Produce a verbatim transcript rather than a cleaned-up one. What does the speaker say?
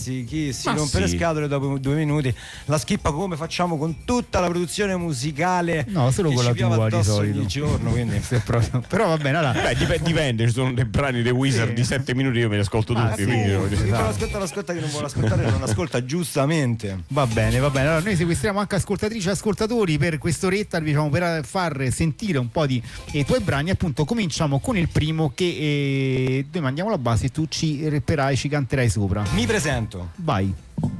ragazzi, chi si Ma rompe sì. le scatole dopo due minuti la schippa come facciamo con tutta la produzione musicale. No, solo che con ci la piove tua di addosso solito. ogni giorno, quindi. Se proprio- Però va bene, allora. Beh, dip- dipende, ci sono dei brani dei Wizard Sì. di sette minuti, io me li ascolto Ah, tutti. sì. quindi voglio Chi dire. vuole ascoltare ascolta, chi non vuole ascoltare non ascolta, giustamente. Va bene, va bene. Allora noi sequestriamo anche ascoltatrici e ascoltatori per quest'oretta, diciamo, per far sentire un po' di eh, tuoi brani. Appunto, cominciamo con il primo che eh, noi mandiamo la base e tu ci rapperai, ci canterai sopra. Mi presento. Vai.